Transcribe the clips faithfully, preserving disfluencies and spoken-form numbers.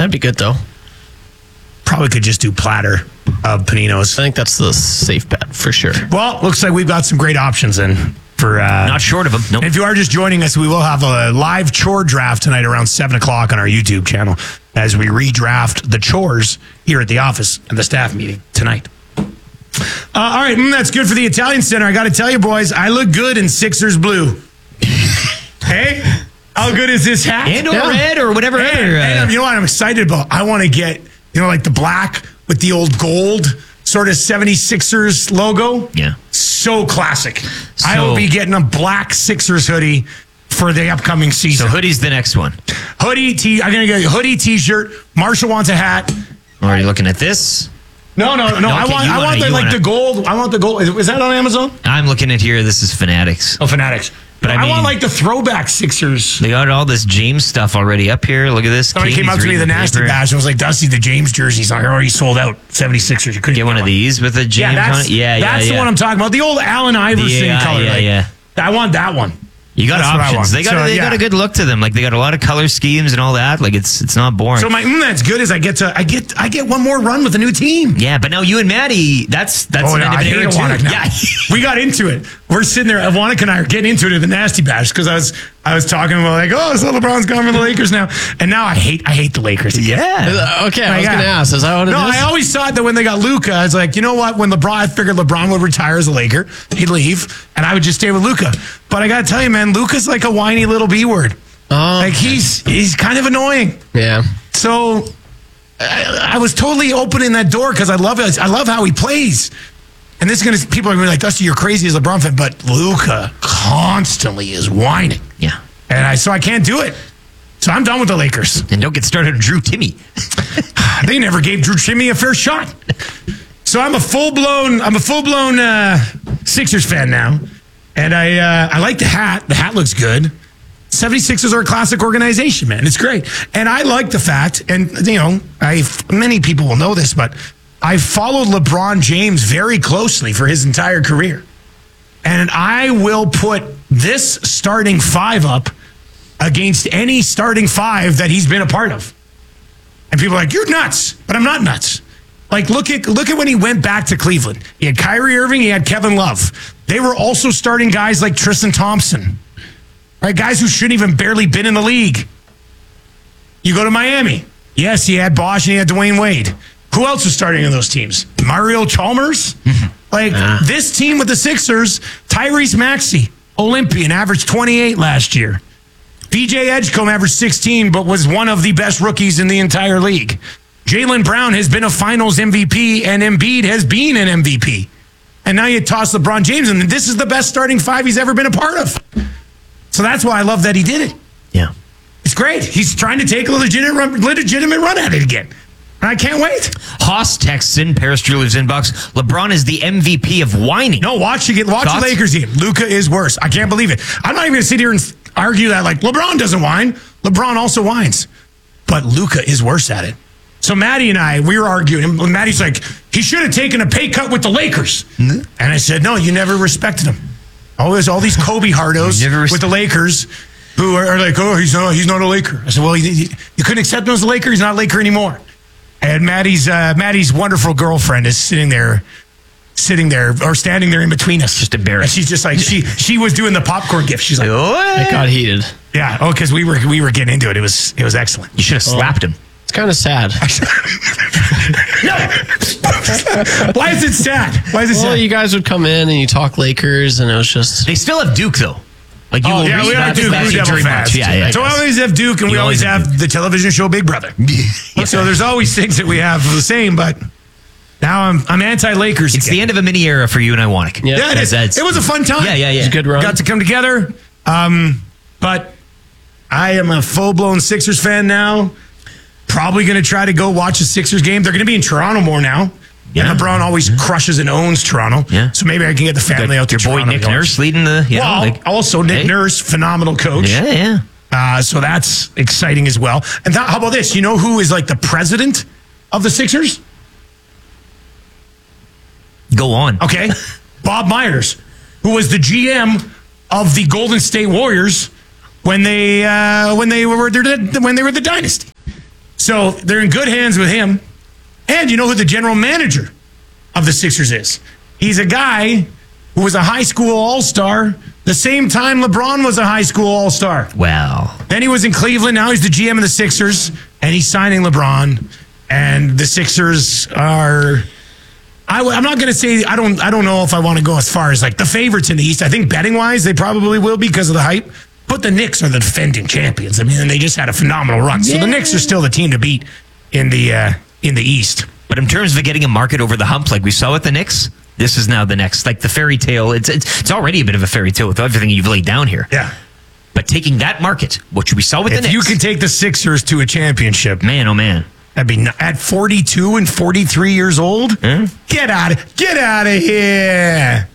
That'd be good, though. Probably could just do platter of paninos. I think that's the safe bet for sure. Well, looks like we've got some great options in for. Uh, Not short of them. Nope. If you are just joining us, we will have a live chore draft tonight around seven o'clock on our YouTube channel as we redraft the chores here at the office and the staff meeting tonight. Uh, all right, mm, that's good for the Italian Center. I got to tell you, boys, I look good in Sixers blue. Hey, how good is this hat? And or yeah. red or whatever. And, other, uh, and you know what I'm excited about? I want to get, you know, like the black with the old gold sort of seventy-sixers logo. Yeah. So classic. So, I will be getting a black Sixers hoodie for the upcoming season. So hoodie's the next one. Hoodie, t- I'm going to get a hoodie, t-shirt. Marshall wants a hat. Are you looking at this? No, no, no. no I okay, want, I wanna, want the, like wanna, the gold. I want the gold. Is, is that on Amazon? I'm looking at here. This is Fanatics. Oh, Fanatics. But I, I mean, want like the throwback Sixers. They got all this James stuff already up here. Look at this. Somebody came up to me the nasty paper. bash and was like, Dusty, the James jerseys are already sold out. seventy-sixers. You couldn't get one of these with a James yeah, that's, on it. Yeah, yeah, That's yeah. the one I'm talking about. The old Allen Iverson yeah, color. Yeah, like, yeah. I want that one. You got That's options. They got so, they yeah. got a good look to them. Like they got a lot of color schemes and all that. Like it's it's not boring. So my mm, that's good is I get to I get I get one more run with a new team. Yeah, but now you and Maddie, that's that's oh, an no, end of I an hate era too. Wannick now. Yeah, we got into it. We're sitting there. Wannick and I are getting into it at the nasty bash because I was I was talking about like oh so LeBron's gone for the Lakers now, and now I hate I hate the Lakers. Again. Yeah. Okay, I like, was going to yeah. ask. Is that what it no, is? I always thought that when they got Luka, I was like, you know what? When LeBron, I figured LeBron would retire as a Laker, he'd leave, and I would just stay with Luka. But I got to tell you, man, Luka's like a whiny little B word. Oh, like he's he's kind of annoying. Yeah. So I, I was totally opening that door because I love it. I love how he plays. And this is gonna people are gonna be like, Dusty, you're crazy as a LeBron fan, but Luka constantly is whining. Yeah. And I so I can't do it. So I'm done with the Lakers. And don't get started on Drew Timmy. They never gave Drew Timmy a fair shot. So I'm a full blown I'm a full blown uh, Sixers fan now. And I uh, I like the hat. The hat looks good. seventy-sixers are a classic organization, man. It's great. And I like the fact, and you know, I many people will know this, but I followed LeBron James very closely for his entire career. And I will put this starting five up against any starting five that he's been a part of. And people are like, you're nuts. But I'm not nuts. Like, look at look at when he went back to Cleveland. He had Kyrie Irving, he had Kevin Love. They were also starting guys like Tristan Thompson. Right, guys who shouldn't even barely been in the league. You go to Miami. Yes, he had Bosh and he had Dwayne Wade. Who else was starting on those teams? Mario Chalmers? Like, ah. this team with the Sixers, Tyrese Maxey, Olympian, averaged twenty-eight last year. B J Edgecombe averaged sixteen, but was one of the best rookies in the entire league. Jaylen Brown has been a finals M V P, and Embiid has been an M V P. And now you toss LeBron James, and this is the best starting five he's ever been a part of. So that's why I love that he did it. Yeah. It's great. He's trying to take a legitimate run, legitimate run at it again. And I can't wait. Haas texts in, Paris Jewelers inbox, LeBron is the M V P of whining. No, watch you get watch Thoughts? the Lakers game. Luka is worse. I can't believe it. I'm not even going to sit here and argue that like LeBron doesn't whine. LeBron also whines. But Luka is worse at it. So Maddie and I, we were arguing. And Maddie's like, he should have taken a pay cut with the Lakers. Mm-hmm. And I said, no, you never respected him. Always all these Kobe hardos res- with the Lakers who are, are like, oh, he's not, he's not a Laker. I said, well, he, he, you couldn't accept him as a Laker. He's not a Laker anymore. And Maddie's uh, Maddie's wonderful girlfriend is sitting there, sitting there or standing there in between us, just embarrassed. And she's just like she she was doing the popcorn gift. She's like, what? It got heated. Yeah, oh, because we were we were getting into it. It was it was excellent. You should have slapped him. It's kind of sad. No. Why is it sad? Why is it well, sad? you guys would come in and you talk Lakers, and it was just. They still have Duke though. Like you oh, will yeah, read we that are Duke. message Blue Devil very fans. much. Yeah, yeah. So we always have Duke, and You we always always have have the television show Big Brother. Yeah. So there's always things that we have the same, but now I'm I'm anti-Lakers. It's again. the end of a mini era for you and Iwanic. Yeah, Yeah, it, is. It was a fun time. Yeah, yeah, yeah. It was a good run. Got to come together. Um, but I am a full-blown Sixers fan now. Probably going to try to go watch a Sixers game. They're going to be in Toronto more now. Yeah. And LeBron always yeah. crushes and owns Toronto. Yeah. So maybe I can get the family out to your Toronto. boy Nick Nurse leading the. You well, know, like, also Nick hey. Nurse, phenomenal coach. Yeah, yeah. Uh, so that's exciting as well. And that, how about this? You know who is like the president of the Sixers? Go on. Okay. Bob Myers, who was the G M of the Golden State Warriors when they uh, when they were when they were the dynasty. So they're in good hands with him. And you know who the general manager of the Sixers is? He's a guy who was a high school all-star the same time LeBron was a high school all-star. Well, Then he was in Cleveland. Now he's the G M of the Sixers, and he's signing LeBron. And the Sixers are... I, am not going to say... I don't I don't know if I want to go as far as like the favorites in the East. I think betting-wise, they probably will because of the hype. But the Knicks are the defending champions. I mean, and they just had a phenomenal run. So the Knicks are still the team to beat in the uh, in the East. but in terms of getting a market over the hump like we saw with the Knicks, this is now the next, like the fairy tale. It's, it's it's already a bit of a fairy tale with everything you've laid down here. Yeah. But taking that market, which we saw with the If Knicks. you can take the Sixers to a championship, Man, oh man. that'd be n- at forty-two and forty-three years old. Hmm? Get out of get out of here.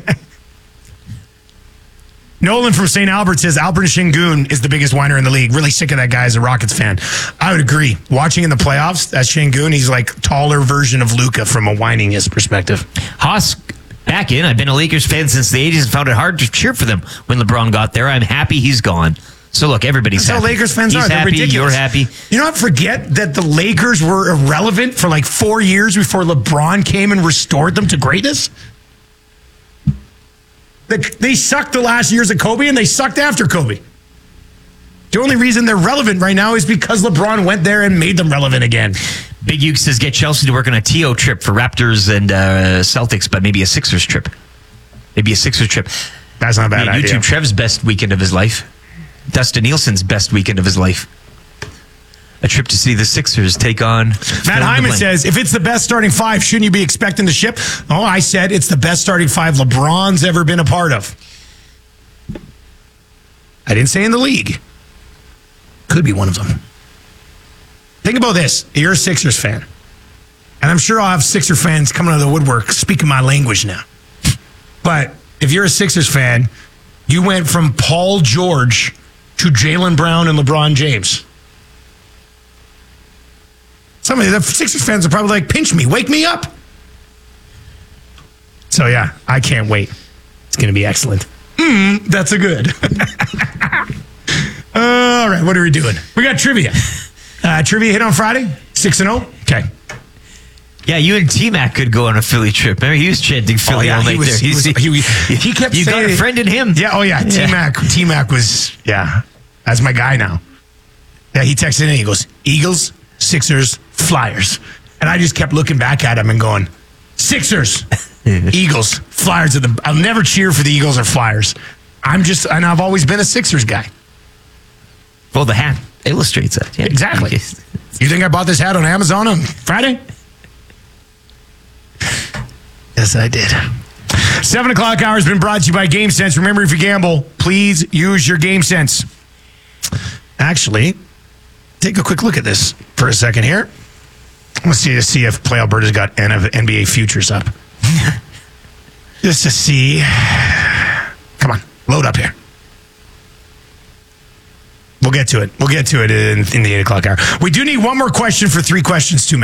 Nolan from Saint Albert says Albert Şengün is the biggest whiner in the league. Really sick of that guy as a Rockets fan. I would agree. Watching in the playoffs, that Şengün, he's like taller version of Luka from a whininess perspective. Haas back in. I've been a Lakers fan since the eighties and found it hard to cheer for them when LeBron got there. I'm happy he's gone. So look, everybody's That's happy. how Lakers fans he's are. They're happy. ridiculous. You're happy. You know what? Forget that the Lakers were irrelevant for like four years before LeBron came and restored them to greatness. They, they sucked the last years of Kobe, and they sucked after Kobe. The only reason they're relevant right now is because LeBron went there and made them relevant again. Big Uke says get Chelsea to work on a T O trip for Raptors and uh, Celtics, but maybe a Sixers trip. Maybe a Sixers trip. That's not a bad Yeah, idea. YouTube Trev's best weekend of his life. Dustin Nielsen's best weekend of his life. A trip to see the Sixers take on... Matt Hyman says, if it's the best starting five, shouldn't you be expecting the ship? Oh, I said it's the best starting five LeBron's ever been a part of. I didn't say in the league. Could be one of them. Think about this. You're a Sixers fan. And I'm sure I'll have Sixer fans coming out of the woodwork speaking my language now. But if you're a Sixers fan, you went from Paul George to Jaylen Brown and LeBron James. Some of the Sixers fans are probably like, pinch me, wake me up. So, yeah, I can't wait. It's going to be excellent. Mm, that's a good. All right, what are we doing? We got trivia. Uh, trivia hit on Friday, six and oh. Okay. Yeah, you and T-Mac could go on a Philly trip. Remember, he was chanting Philly all night he, was, there. he, was, He's- he, was- he kept You saying got a friend in him. Yeah, oh yeah, T-Mac. T-Mac was, yeah, that's my guy now. Yeah, he texted in, he goes, Eagles, Sixers, Flyers. And I just kept looking back at him and going, Sixers, Eagles, Flyers. Are the, I'll never cheer for the Eagles or Flyers. I'm just, and I've always been a Sixers guy. Well, the hat illustrates that. Yeah. Exactly. You think I bought this hat on Amazon on Friday? Yes, I did. Seven o'clock hour has been brought to you by Game Sense. Remember, if you gamble, please use your Game Sense. Actually, take a quick look at this for a second here. Let's see to see if Play Alberta's got N B A futures up. Just to see. Come on, load up here. We'll get to it. We'll get to it in, in the eight o'clock hour. We do need one more question for three questions, two minutes.